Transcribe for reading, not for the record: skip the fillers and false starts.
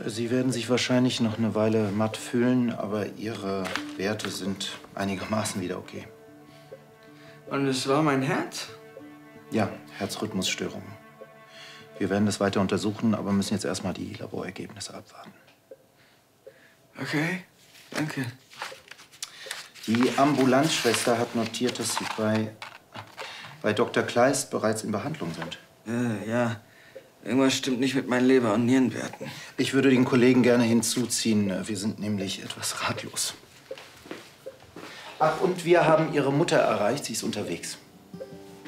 Sie werden sich wahrscheinlich noch eine Weile matt fühlen, aber Ihre Werte sind einigermaßen wieder okay. Und es war mein Herz? Ja, Herzrhythmusstörungen. Wir werden das weiter untersuchen, aber müssen jetzt erstmal die Laborergebnisse abwarten. Okay, danke. Die Ambulanzschwester hat notiert, dass Sie bei Dr. Kleist bereits in Behandlung sind. Ja. Irgendwas stimmt nicht mit meinen Leber- und Nierenwerten. Ich würde den Kollegen gerne hinzuziehen. Wir sind nämlich etwas ratlos. Ach, und wir haben Ihre Mutter erreicht. Sie ist unterwegs.